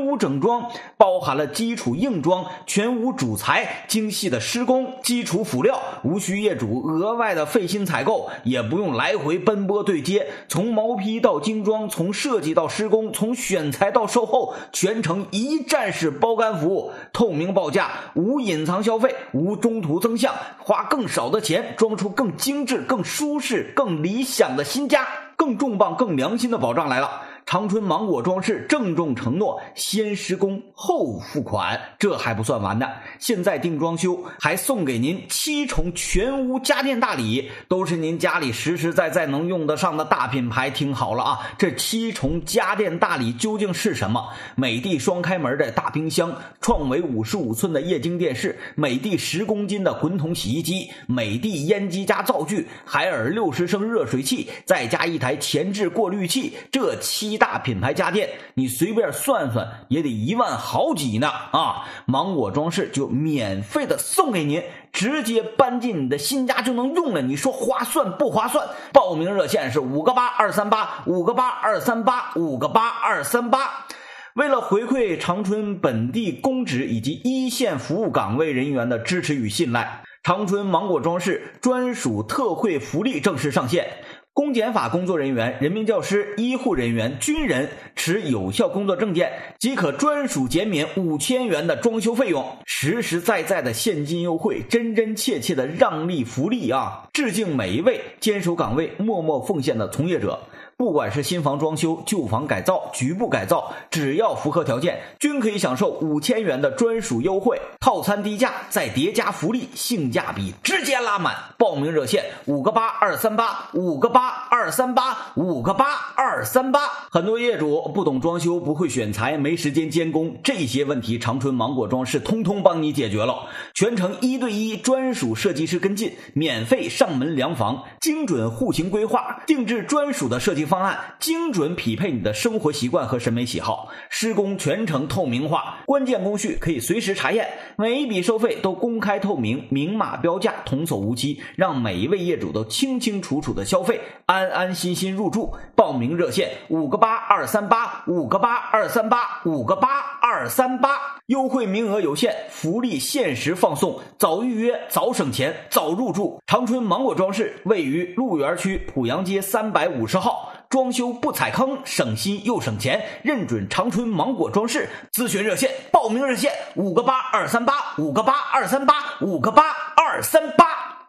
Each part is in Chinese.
无整装，包含了基础硬装、全无主材、精细的施工、基础辅料，无需业主额外的费心采购，也不用来回奔波对接，从毛坯到精装，从设计到施工，从选材到售后，全程一站式包干服务，透明报价，无隐藏消费，无中途增项，花更少的钱装出更精致、更舒适、更理想的新家。更重磅、更良心的保障来了！长春芒果装饰郑重承诺，先施工后付款。这还不算完呢，现在订装修还送给您7重全屋家电大礼，都是您家里实实在在能用得上的大品牌。听好了啊，这7重家电大礼究竟是什么？美的双开门的大冰箱，创维55寸的液晶电视，美的10公斤的滚筒洗衣机，美的烟机加灶具，海尔60升热水器，再加一台前置过滤器，这7大品牌家电你随便算算也得1万好几呢啊！芒果装饰就免费的送给您，直接搬进你的新家就能用了，你说划算不划算？报名热线是5个8 238 5个8 238 5个8 238。为了回馈长春本地公职以及一线服务岗位人员的支持与信赖，长春芒果装饰专属特惠福利正式上线。公检法工作人员、人民教师、医护人员、军人持有效工作证件即可专属减免5000元的装修费用，实实在在的现金优惠，真真切切的让利福利啊！致敬每一位坚守岗位、默默奉献的从业者。不管是新房装修、旧房改造、局部改造，只要符合条件，均可以享受5000元的专属优惠，套餐低价再叠加福利，性价比直接拉满。报名热线5个8 238 5个8 238 5个8 238。很多业主不懂装修，不会选材，没时间监工，这些问题长春芒果装饰通通帮你解决了，全程1对1专属设计师跟进，免费上门量房，精准户型规划，定制专属的设计方案，精准匹配你的生活习惯和审美喜好，施工全程透明化，关键工序可以随时查验，每一笔收费都公开透明，明码标价，童叟无欺，让每一位业主都清清楚楚的消费，安安心心入住。报名热线5个8 238 5个8 238 5个8 238。优惠名额有限，福利限时放送，早预约早省钱早入住。长春芒果装饰位于鹿园区濮阳街350号，装修不踩坑，省心又省钱，认准长春芒果装饰。咨询热线、报名热线5个8 238 5个8 238 5个8 238。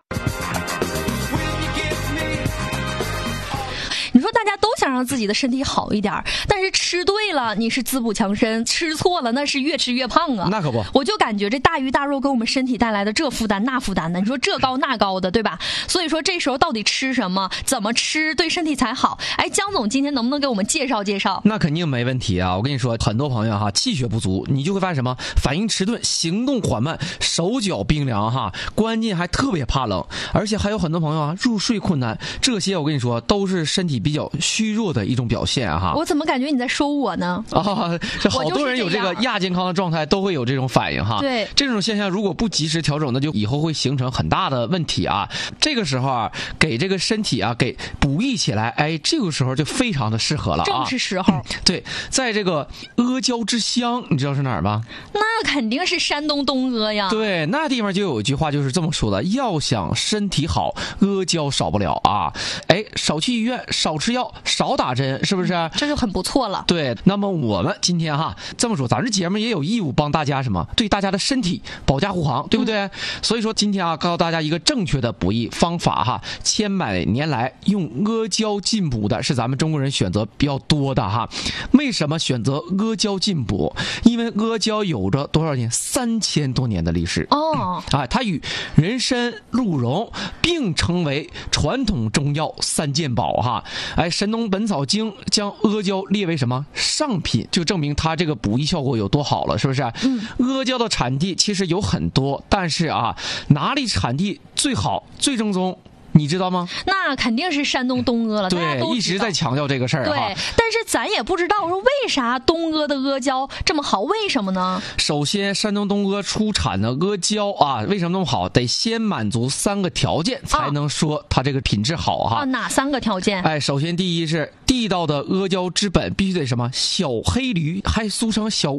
你说大家都想让自己的身体好一点，但是吃对了你是滋补强身，吃错了那是越吃越胖啊。 那可不， 我就感觉这大鱼大肉给我们身体带来的这负担那负担的，你说这高那高的，对吧？所以说这时候到底吃什么，怎么吃对身体才好？哎，江总今天能不能给我们介绍介绍？ 那肯定没问题啊！我跟你说，很多朋友哈气血不足，你就会发现什么？反应迟钝，行动缓慢，手脚冰凉哈，关键还特别怕冷，而且还有很多朋友啊入睡困难，这些我跟你说都是身体比较虚弱的一种表现哈。 我怎么感觉你在说我呢？ 啊，这好多人有这个亚健康的状态都会有这种反应哈。 对， 这种现象如果不及时调整，那就以后会形成很大的问题啊。这个时候啊，给这个身体啊给补益起来，哎，这个时候就非常的适合了啊。 正是时候。 对，在这个阿胶之乡，你知道是哪儿吗？ 那肯定是山东东阿呀。 对，那地方就有一句话就是这么说的：要想身体好，阿胶少不了啊。哎，少去医院，少吃药，少打针，是不是？ 这就很不错了。 对，那么我们今天哈这么说，咱这节目也有义务帮大家什么？对大家的身体保驾护航，对不对？所以说今天啊，告诉大家一个正确的补益方法哈。千百年来用阿胶进补的是咱们中国人选择比较多的哈。为什么选择阿胶进补？因为阿胶有着多少年？3000多年的历史哦。 啊，它与人参、鹿茸并称为传统中药3件宝哈。哎，《神农本草经》将阿胶列为什么上品，就证明它这个补益效果有多好了，是不是？阿胶的产地其实有很多，但是啊，哪里产地最好、最正宗？你知道吗？ 那肯定是山东东阿了， 对，一直在强调这个事儿。 对，但是咱也不知道说为啥东阿的阿胶这么好，为什么呢？ 首先，山东东阿出产的阿胶啊，为什么那么好？得先满足3个条件，才能说它这个品质好哈。 哪3个条件？ 哎，首先第一是地道的阿胶之本必须得什么？小黑驴，还俗称小